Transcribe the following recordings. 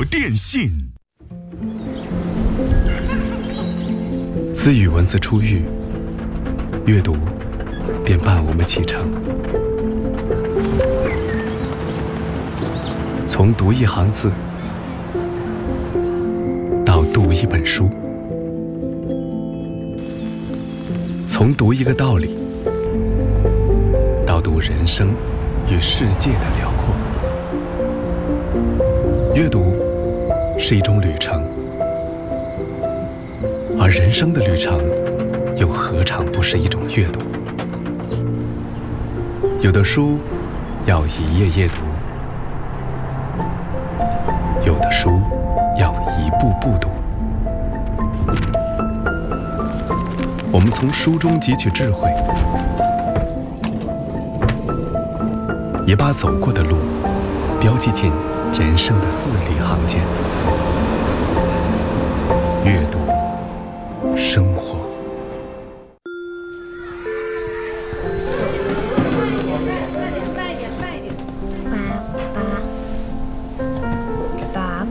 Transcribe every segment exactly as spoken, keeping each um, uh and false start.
国电信。 自语文字出狱，阅读便伴我们启程。从读一行字，到读一本书；从读一个道理，到读人生与世界的辽阔。阅读是一种旅程，而人生的旅程又何尝不是一种阅读？有的书要一页页读，有的书要一步步读。我们从书中汲取智慧，也把走过的路标记进人生的字里行间。阅读，生活。 慢一点，慢一点。爸爸，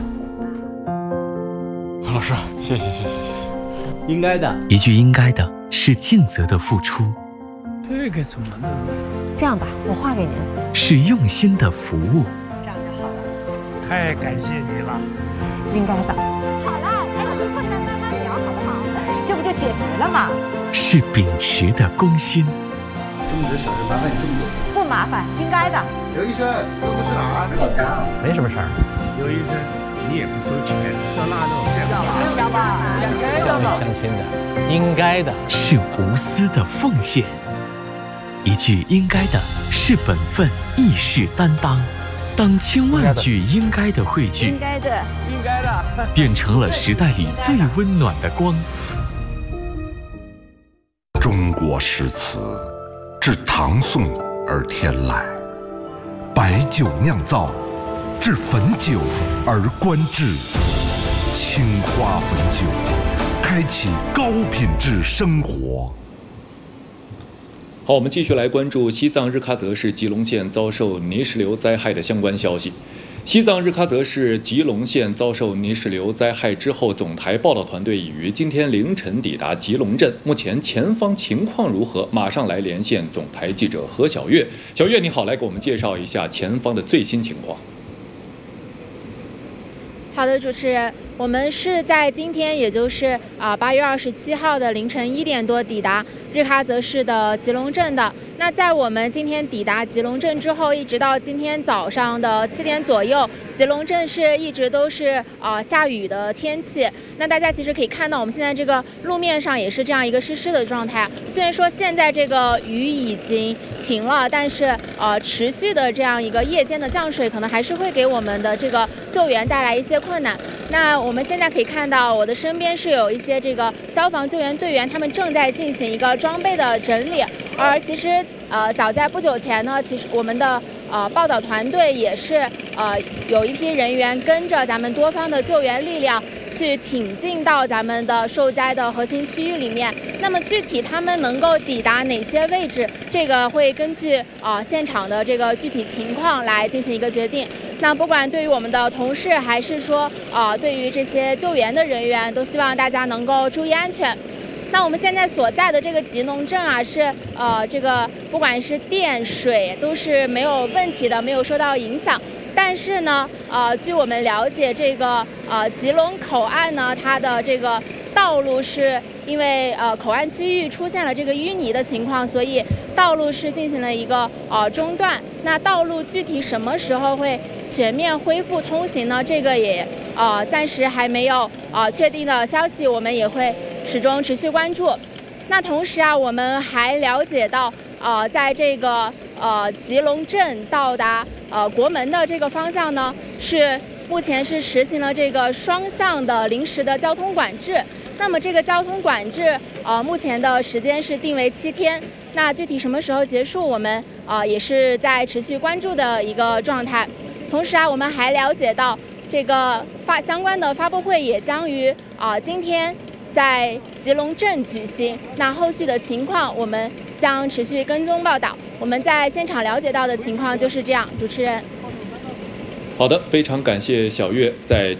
爸。 老师，谢谢谢谢谢谢。 应该的， 一句应该的是尽责的付出， 这个怎么弄？ 这样吧，我画给您。 是用心的服务。 这样就好了。 太感谢你了。 应该的。好了，还有课上慢慢聊，好不好？这不就解决了吗？ 是秉持的公心。 这么多小事麻烦你这么多。 不麻烦，应该的。 刘医生，这不是哪儿？ 没什么事儿。 刘医生，你也不收钱，烧腊肉， 要吧？ 乡里乡亲的，应该的。 是无私的奉献。一句应该的是本分，亦是担当。当千万句应该的汇聚， 应该的， 应该的， 变成了时代里最温暖的光。 中国诗词，自唐宋而天来，白酒酿造，至汾酒而观致，青花汾酒，开启高品质生活。 好，我们继续来关注西藏日喀则市吉隆县遭受泥石流灾害的相关消息。西藏日喀则市吉隆县遭受泥石流灾害之后，总台报道团队已于今天凌晨抵达吉隆镇。目前前方情况如何？马上来连线总台记者何小月。小月你好，来给我们介绍一下前方的最新情况。 好的，主持人，我们是在今天，也就是啊八月二十七号的凌晨一点多抵达日喀则市的吉隆镇的。那在我们今天抵达吉隆镇之后，一直到今天早上的七点左右，吉隆镇是一直都是啊下雨的天气。那大家其实可以看到，我们现在这个路面上也是这样一个湿湿的状态。虽然说现在这个雨已经停了，但是呃持续的这样一个夜间的降水，可能还是会给我们的这个救援带来一些困难。那我们现在可以看到，我的身边是有一些这个消防救援队员，他们正在进行一个装备的整理。而其实呃早在不久前呢，其实我们的呃报道团队也是呃有一批人员跟着咱们多方的救援力量去挺进到咱们的受灾的核心区域里面。那么具体他们能够抵达哪些位置，这个会根据啊、呃、现场的这个具体情况来进行一个决定。那不管对于我们的同事，还是说啊、呃、对于这些救援的人员，都希望大家能够注意安全。那我们现在所在的这个吉隆镇啊，是呃这个不管是电水都是没有问题的，没有受到影响。但是呢，呃，据我们了解，这个呃吉隆口岸呢，它的这个道路是因为呃口岸区域出现了这个淤泥的情况，所以道路是进行了一个呃中断。那道路具体什么时候会全面恢复通行呢？这个也呃暂时还没有呃确定的消息，我们也会始终持续关注。那同时啊，我们还了解到，呃，在这个呃吉隆镇到达呃国门的这个方向呢，是目前是实行了这个双向的临时的交通管制。那么这个交通管制，呃，目前的时间是定为七天。那具体什么时候结束，我们呃也是在持续关注的一个状态。同时啊，我们还了解到，这个发相关的发布会也将于啊、呃、今天在吉隆镇举行。那后续的情况，我们将持续跟踪报道。我们在现场了解到的情况就是这样。主持人， 好的，非常感谢小月在。